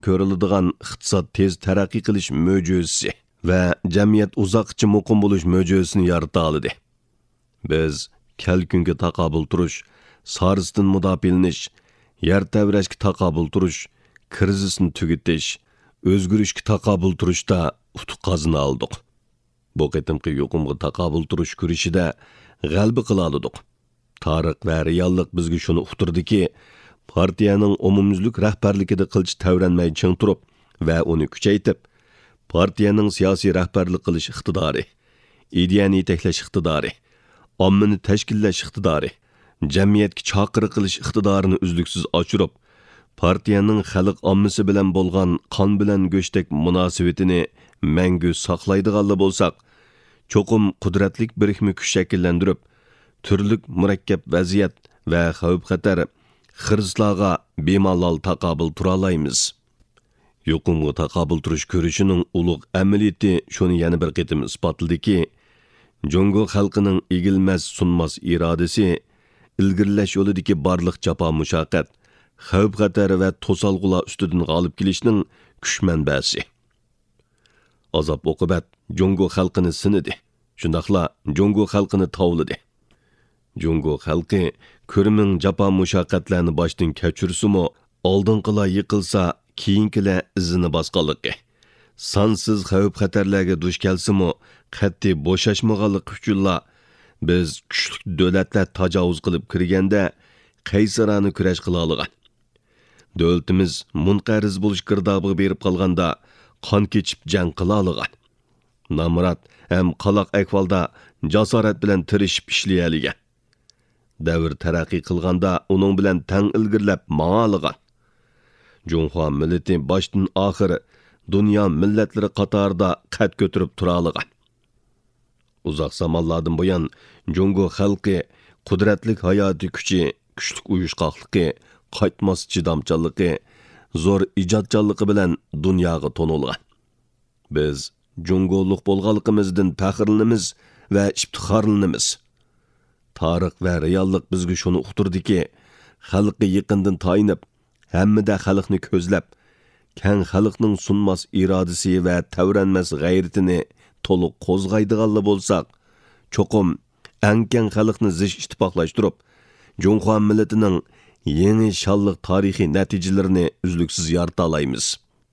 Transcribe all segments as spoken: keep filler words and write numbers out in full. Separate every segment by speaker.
Speaker 1: ko'riladigan iqtisod tez taraqqiy qilish mo'jizasi va jamiyat uzoqcha muqim bo'lish mo'jizasini yarata oldi. Biz kelkunga taqobil turish, sarisdan mudofialanish, yer tavrashga taqobil turish, krizisni tugatish, o'zgarishga taqobil turishda utuq qozona oldik. Bu qitimqi yuqumga taqobil turish kurashida g'alaba qila oldik. Tarix va reallik bizga shuni uqtirdiki, partiyaning umumyuzlik rahbarligida qilch tavranmay ching turib va uni kuchaytib, partiyaning siyosiy rahbarlik qilish iqtidori, ideyani yetaklash iqtidori, ommani tashkillash iqtidori, jamiyatga chaqiri qilish iqtidorini uzluksiz oshirib, partiyaning xalq ommasi bilan bo'lgan qon bilan go'shtdek munosabatini mangu saqlaydiganlar bo'lsak, cho'qim qudratlik birikma kuch shakllantirib, turlik murakkab vaziyat va xavf-xatar xirslarga bemalol taqobil tura olamiz. Yuqumga taqobil turish ko'rishining ulug' amaliyati shuni yana bir qitim isbotladiki, Jungo xalqining egilmas sunmas irodasi ilgirlash yo'lidagi barliq jafo mushaqqat, xavf-xatar va to'salg'ular ustidan g'olib kelishning kuch manbasi. Azob oqibat Jungo xalqini sinidi. Shundaqla Jungo xalqini tovladi. Jungo xalqi ko'riming jafo mushaqqatlarni boshdan kechirsa-mu, oldinqilar yiqilsa, keyinkilar izini bosqanligi. Sonsiz xavf-xatarlarga duch kelsa-mu, qat'iy bo'shashmaganlik uchunla biz kuchli davlatlar tajovuz qilib kirganda qaysarona kurash qila olgan. Davlatimiz munqariz bo'lish girdobiga berib qolganda qon kechib jang qila olgan. Namrat ham qaloq ahvolda jasorat bilan tirishib ishlay olgan. Davr taraqqiy qilganda uning bilan tang ilgirlab manga olgan. Junxo millati boshdan oxiri dunyo millatlari qatorida qad ko'tarib tura olgan. Uzoq zamonlardan buyon Jungo xalqi qudratli hayoti kuchi, kuchli uyushqoqligi, qaytmas chidamchanligi, zo'r ijodchanligi bilan dunyoga tonilgan. Biz Jungolik bo'lganligimizdan faxrlanamiz va iftixorlanamiz. Tarix va reallik bizga shuni uqtirdiki, xalqqa yaqindan tayinib, hammada xalqni ko'zlab, keng xalqning sunmas irodasi va tavranmas g'ayratini to'liq qo'zg'aydiganlar bo'lsak, cho'qim ankang xalqni zish ittifoqlashtirib, Junxo millatining yangi shalliq tarixiy natijalarini uzluksiz yarata olamiz.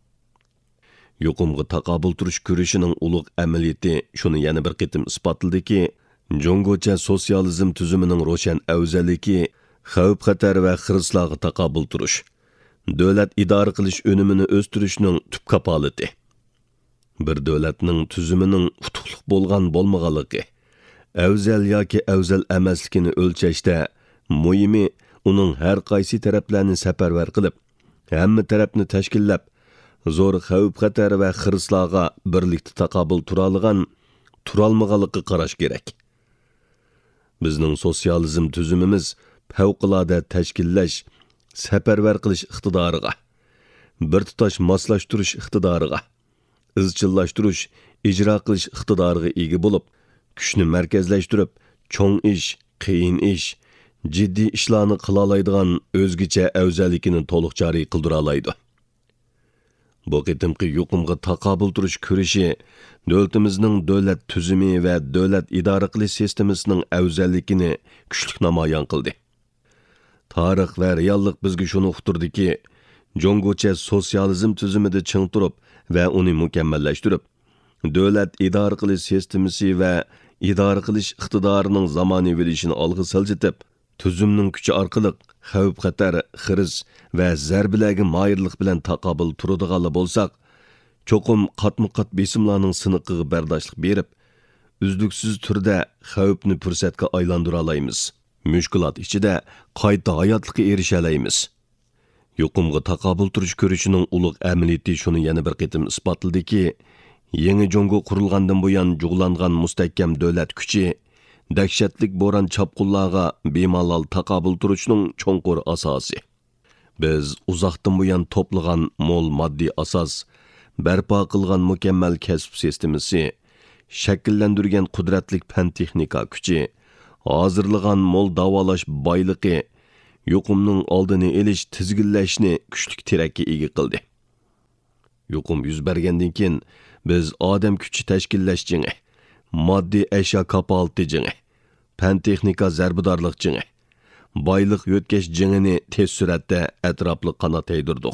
Speaker 1: Yuqumga taqobil turish ko'rishining ulug' amaliyati shuni yana bir qitim isbotladiki, Jungocha sotsializm tuzumining ro'shan afzalligi xavf-xatar va xirslarga taqobil turish, davlat idora qilish unumini o'stirishning tub kapolati. Bir davlatning tuzumining utuqliq bo'lgan bo'lmaganligi, afzal yoki afzal emasligini o'lchashda muhimi uning har qaysi taraflarni safarbar qilib, hamma tarafni tashkillab, zo'r xavf-xatar va xirslarga birlikda taqobil tura olgan, tura olmaganlikka qarash kerak. Bizning sotsializm tuzumimiz favqulodda tashkillash, safarbar qilish iqtidoriga, bir tutash moslashtirish iqtidoriga, izchillashtirish, ijro qilish iqtidoriga ega bo'lib, kuchni markazlashtirib, cho'ng ish, qiyin ish, jiddiy ishlarni qila oladigan o'zgacha afzallikini to'liq joriy qildira oladi. Bu qitimqi yuqumga taqobil turish ko'rishi davlatimizning davlat tuzumi va davlat idora qilish sistemasining afzalligini kuchli namoyon qildi. Tarix va reallik bizga shuni uqtirdiki, Jungocha sotsializm tuzumida ching turib va uni mukammallashtirib, davlat idora qilish sistemasi va idora qilish iqtidorining zamonaviylashini olg'a siljitib, tuzumning kuchi orqali xavf-xatar, xiris va zarbilarga moyillik bilan taqobil turadiganlar bo'lsak, cho'qim qatma-qat besimlarning siniqiga bardoshlik berib, uzluksiz turda xavfni fursatga aylantira olamiz. Mushkulot ichida qayta hayotlikka erisha olamiz. Yuqumga taqobil turish ko'rishining ulug' amaliyati shuni yana bir qitim isbotladiki, yangi Jungo qurilgandan buyon jug'langan mustahkam davlat kuchi dahshatlik bo'ron chapqunlarga bemalol taqobil turishning cho'nqur asosi. Biz uzoqdan buyon to'plagan mo'l moddiy asos, barpo qilgan mukammal kasb sistemasi, shakllantirgan qudratli fan texnika kuchi, hozirlagan mo'l davolash boyligi, yuqumning oldini olish, tizginlashni kuchli terakka ega qildi. Yuqum yuz bergandan keyin biz odam kuchi tashkillashchini, moddiy ashyo kapoltijini, fan texnika zarbidorlikchini, boylik yo'tkash jingini tez suratda atrofli qanot yaydirdik.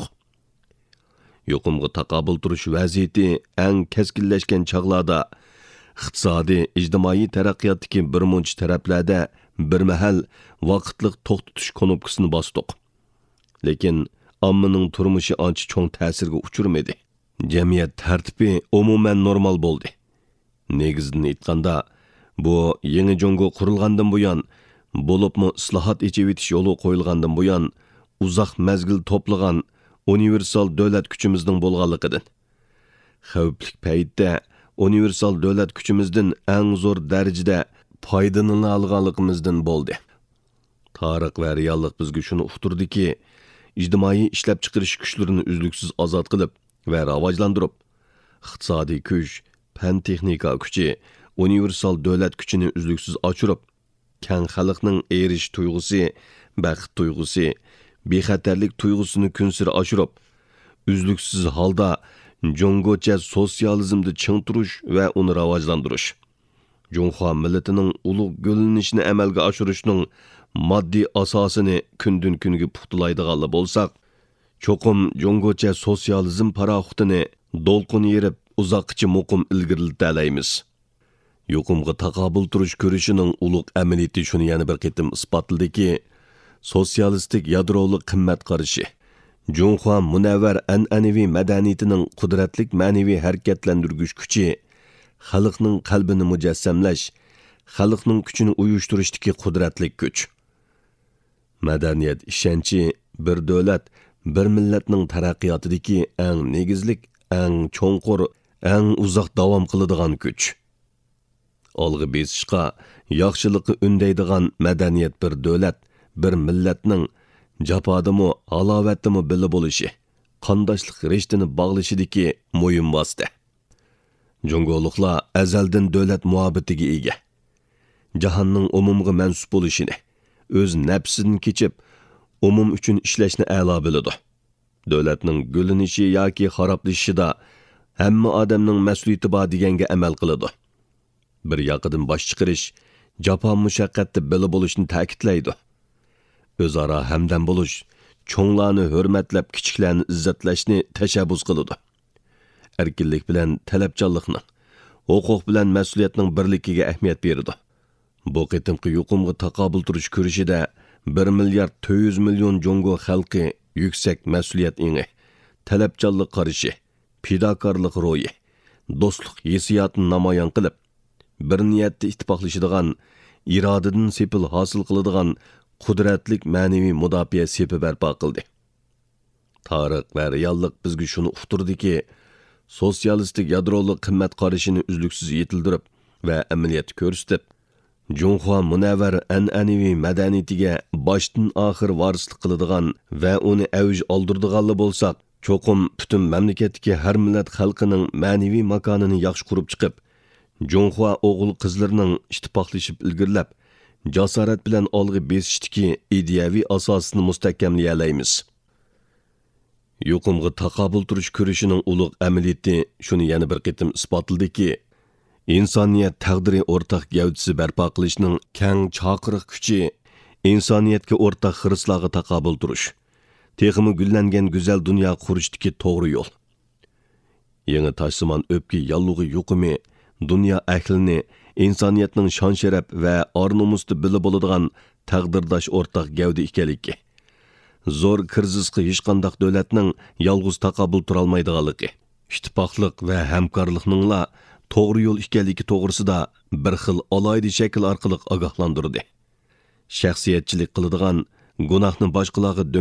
Speaker 1: Yuqumga taqobil turish vaziyati eng keskinlashgan chog'larda iqtisodiy, ijtimoiy taraqqiyotdagi bir muncha taraflarda bir mahal vaqtliq to'xtatish knopkasini bosdik. Lekin ommaning turmushi ancha cho'ng ta'sirga uchirmadi. Jamiyat tartibi umuman normal bo'ldi. Negizini aytganda, bu yangi Jongo qurilgandan buyon, bo'libmi islohot echib etish yo'li qo'yilgandan buyon uzoq mazgil to'plagan universal davlat kuchimizning bo'lganligidan. Xavfli paytda universal davlat kuchimizdan eng zo'r darajada foydalanila olganligimizdan bo'ldi. Tarix va reallik bizga shuni uqtirdiki, ijtimoiy ishlab chiqarish kuchlarini uzluksiz ozod qilib va rivojlantirib, iqtisodiy kuch, fan texnika kuchi, universal davlat kuchini uzluksiz oshirib, keng xalqning erish tuyg'usi, baxt tuyg'usi, bexatarlik tuyg'usini kunsiri oshirib, uzluksiz holda Jongocha sotsializmni ching turish va uni rivojlantirish, Jonxo millatining ulug' gullanishini amalga oshirishning moddiy asosini kundan kunga puxtalaydiganlar bo'lsak, cho'qim Jongocha sotsializm paraxutini do'lqin yerib uzoqcha muqim ilgirilta olamiz. Yuqumga taqobil turish ko'rishining ulug' amaliyati shuni yana bir qitim isbotladiki, sotsialistik yadrolik qimmat qarashi Jonxo munavvar an'anaviy madaniyatining qudratlik ma'naviy harakatlantirgich kuchi, xalqning qalbini mujassamlash, xalqning kuchini uyushtirishdagi qudratli kuch. Madaniyat ishonchi bir davlat, bir millatning taraqqiyotidagi eng negizlik, eng cho'nqur, eng uzoq davom qiladigan kuch. Olg'a besishqa, yaxshilikqa undaydigan madaniyat bir davlat, bir millatning jafodimi, halovatimi bili bo'lishi, qondoshlik rishtini bog'lashidagi muhim vosita. Jongoliklar azaldan davlat muhabbatiga ega. Jahonning umumga mansub bo'lishini, o'z nafsidan kechib, umum uchun ishlashni a'lo biladi. Davlatning gulinishi yoki xaroblashishida hamma odamning mas'uliyati bor deganga amal qiladi. Bir yoqidan bosh chiqarish, jafo mushaqqatda bili bo'lishni ta'kidlaydi. O'zaro hamdam bo'lish, cho'nglarni hurmatlab, kichiklarni izzatlashni tashabbus qiladi. Erkinlik bilan talabchanlikni, huquq bilan mas'uliyatning birligiga ahamiyat beradi. Bu qitimqi yuqumga taqobil turish ko'rishida bir milliard to'rt yuz million Jongo xalqi yuksak mas'uliyat ingi, talabchanlik qarashi, fidokorlik ro'yi, do'stlik hissiyotini namoyon qilib, bir niyatda ittifoqlashadigan, irodadan sepil hosil qiladigan qudratlik ma'naviy mudofaa sepi barpo qildi. Tarix va reallik bizga shuni uqtirdiki, sotsialistik yadrolik qimmat qarashini uzluksiz yetildirib va amaliyat ko'rsatib, Jonxo munavvar an'anaviy madaniyatiga boshdan oxir varislik qiladigan va uni avj oldirdiganlar bo'lsak, cho'qim butun mamlakatdagi har millat xalqining ma'naviy makonini yaxshi qurib chiqib, Jonxo o'g'il qizlarining ittifoqlashib ilgirlab, jasorat bilan olg'a besishdiki ideyaviy asosini mustahkamlay olamiz. Yuqumga taqobil turish ko'rishining ulug' amaliyati shuni yana bir qitim isbotladiki, insoniyat taqdiri o'rtaq gavdasi barpo qilishning keng chaqiriq kuchi, insoniyatga o'rtaq xirislarga taqobil turish, texmi gullangan go'zal dunyo qurishdagi to'g'ri yo'l. Yangi toshsimon o'pki yallug'i yuqumi dunyo ahlini insoniyatning shon sharaf va or-nomusda bilib bo'ladigan taqdirdosh o'rtaq gavda ekanligi, zo'r krizisga hech qanday davlatning yolg'iz taqobil tura olmaydiganligi, ittifoqlik va hamkorlikningla to'g'ri yo'l ekanligi to'g'risida bir xil alohida shakl orqali ogohlantirdi. Shaxsiyatchilik qiladigan, gunohni boshqalarga